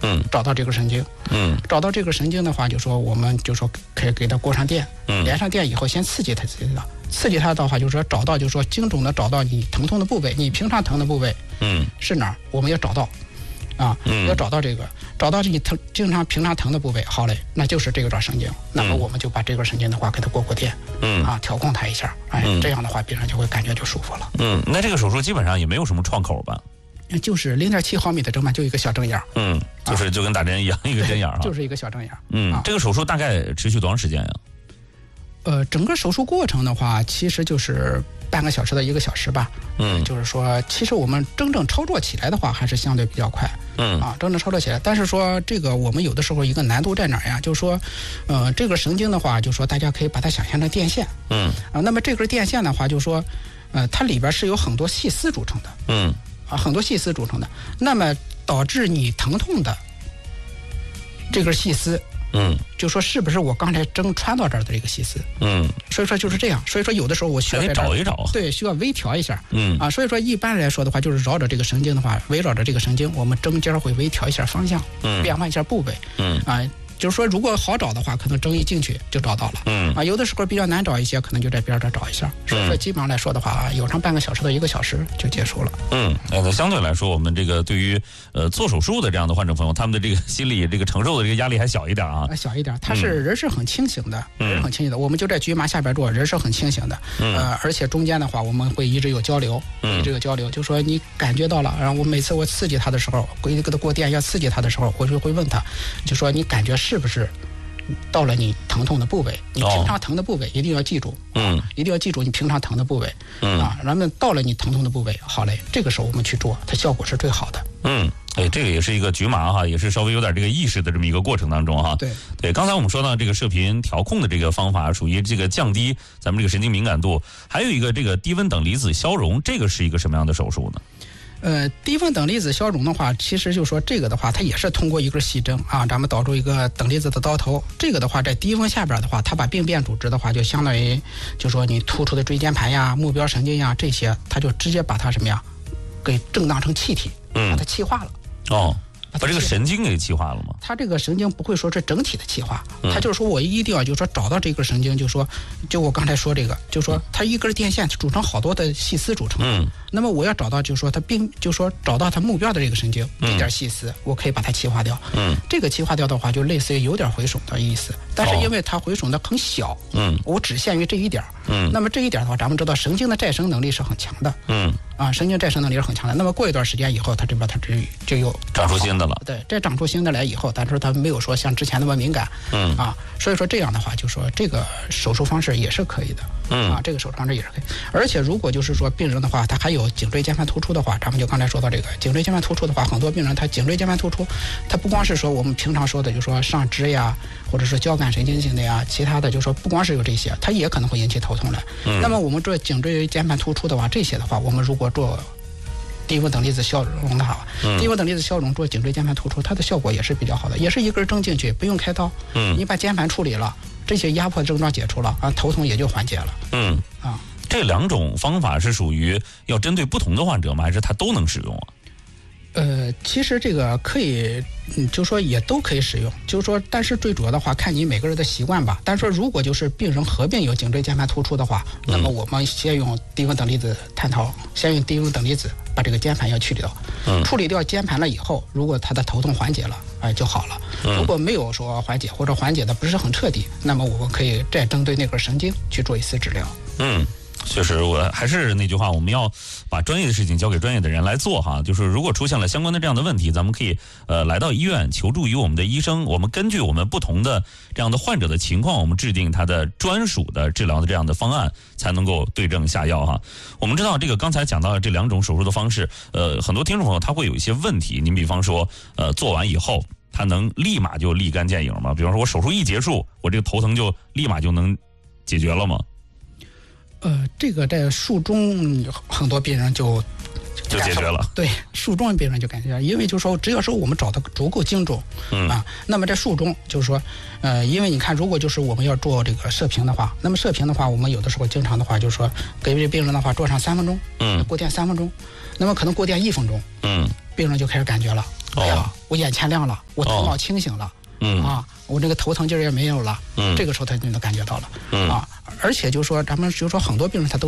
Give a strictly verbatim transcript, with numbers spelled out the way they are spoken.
嗯， 找到这个神经， 嗯， 找到这个神经的话，就说我们就说可以给它过上电， 嗯， 连上电以后，先刺激它自己的，刺激它的话，就是说找到，就是说精准的找到你疼痛的部位，你平常疼的部位， 嗯， 是哪儿，我们要找到。啊， 嗯、 要找到这个，找到你疼经常平常疼的部位，好嘞，那就是这个段神经，那么我们就把这个神经的话给它过过电， 嗯啊，调控它一下，哎， 嗯、 这样的话病人就会感觉就舒服了。 嗯，那这个手术基本上也没有什么创口吧？ 就是零点七毫米的针板，就一个小针眼儿。 嗯，就是就跟打针一样，啊、一个针眼儿哈， 就是一个小针眼儿。 嗯、啊，这个手术大概持续多长时间呀？ 呃，整个手术过程的话，其实就是半个小时到一个小时吧。 嗯， 就是说，其实我们真正操作起来的话，还是相对比较快。 嗯啊，真正操作起来，但是说这个我们有的时候一个难度在哪儿呀？就是说，呃，这个神经的话，就是说大家可以把它想象成电线。 嗯啊，那么这根电线的话，就是说，呃，它里边是有很多细丝组成的。 嗯啊，很多细丝组成的，那么导致你疼痛的这根细丝。 嗯， 就说是不是我刚才针穿到这儿的这个细丝？ 嗯， 所以说就是这样。所以说有的时候我需要得找一找， 对，需要微调一下。 嗯啊，所以说一般来说的话，就是绕着这个神经的话，围绕着这个神经，我们针尖会微调一下方向， 嗯， 变换一下部位。 嗯啊。就是说，如果好找的话，可能针一进去就找到了。 嗯啊，有的时候比较难找一些，可能就在边儿这找一下。所以说，基本上来说的话，有上半个小时到一个小时就结束了。 嗯，那相对来说，我们这个对于呃做手术的这样的患者朋友，他们的这个心理这个承受的这个压力还小一点啊。 啊，小一点，他是人是很清醒的， 嗯、 人是很清醒的。我们就在局麻下边做，人是很清醒的。 嗯、 呃，而且中间的话，我们会一直有交流， 嗯、 一直有交流，就说你感觉到了。然后我每次我刺激他的时候，给给他过电要刺激他的时候，我就会问他，就说你感觉是不是？到了你疼痛的部位，你平常疼的部位一定要记住， 嗯、 哦，一定要记住你平常疼的部位， 嗯啊，然后到了你疼痛的部位，好嘞，这个时候我们去做，它效果是最好的。 嗯，哎，这个也是一个局麻哈，也是稍微有点这个意识的这么一个过程当中哈。 对对，刚才我们说到这个射频调控的这个方法，属于这个降低咱们这个神经敏感度，还有一个这个低温等离子消融，这个是一个什么样的手术呢？ 呃，低温等离子消融的话，其实就说这个的话，它也是通过一根细针啊，咱们导出一个等离子的刀头。这个的话，在低温下边的话，它把病变组织的话，就相当于就说你突出的椎间盘呀、目标神经呀这些，它就直接把它什么呀，给震荡成气体， 嗯， 把它气化了。 哦。把这个神经给气化了吗？ 它这个神经不会说是整体的气化， 嗯、 它就是说我一定要就是说找到这根神经，就说就我刚才说这个，就说它一根电线组成好多的细丝组成的。 嗯， 那么我要找到就是说它并就说找到它目标的这个神经，这点细丝，我可以把它气化掉。 嗯， 这个气化掉的话，就类似于有点回损的意思，但是因为它回损的很小， 嗯， 我只限于这一点。 嗯， 那么这一点的话，咱们知道神经的再生能力是很强的。 嗯， 啊，神经再生能力是很强的。那么过一段时间以后，它这边它就就有长出新的了。 对，再长出新的来以后，但是它没有说像之前那么敏感。 嗯， 啊，所以说这样的话，就说这个手术方式也是可以的。 嗯， 啊，这个手术方式也是可以。而且如果就是说病人的话，他还有颈椎间盘突出的话，咱们就刚才说到这个颈椎间盘突出的话，很多病人他颈椎间盘突出，他不光是说我们平常说的，就说上肢呀，或者是交感神经性的呀，其他的就说不光是有这些，它也可能会引起头痛的。 嗯， 那么我们做颈椎间盘突出的话，这些的话，我们如果做低温等离子消融的话， 嗯、 低温等离子消融做颈椎间盘突出，它的效果也是比较好的，也是一根针进去，不用开刀。 嗯， 你把间盘处理了，这些压迫症状解除了啊，头痛也就缓解了。 嗯啊， 这两种方法是属于要针对不同的患者吗？还是它都能使用啊？ 呃，其实这个可以，嗯，就说也都可以使用，就是说，但是最主要的话，看你每个人的习惯吧。但是说，如果就是病人合并有颈椎间盘突出的话， 嗯、 那么我们先用低温等离子探讨，先用低温等离子把这个间盘要去掉。 嗯， 处理掉间盘了以后，如果他的头痛缓解了，哎、呃，就好了。 嗯、 如果没有说缓解，或者缓解的不是很彻底，那么我们可以再针对那根神经去做一次治疗。 嗯。确实，我还是那句话，我们要把专业的事情交给专业的人来做哈。就是如果出现了相关的这样的问题，咱们可以呃来到医院求助于我们的医生，我们根据我们不同的这样的患者的情况，我们制定他的专属的治疗的这样的方案，才能够对症下药哈。我们知道这个刚才讲到的这两种手术的方式，呃，很多听众朋友他会有一些问题。您比方说，呃，做完以后他能立马就立竿见影吗？比方说我手术一结束，我这个头疼就立马就能解决了吗？ 呃，这个在术中很多病人就就解决了。 对，术中病人就感觉，因为就是说，只要是我们找的足够精准， 嗯啊，那么在术中就是说，呃，因为你看，如果就是我们要做这个射频的话，那么射频的话，我们有的时候经常的话，就是说给这病人的话做上三分钟， 嗯， 过电三分钟，那么可能过电一分钟， 嗯， 病人就开始感觉了， 哎呀，我眼前亮了，我头脑清醒了， 嗯啊，我这个头疼劲儿也没有了， 嗯， 这个时候他就能感觉到了， 嗯啊，而且就说咱们就说很多病人他都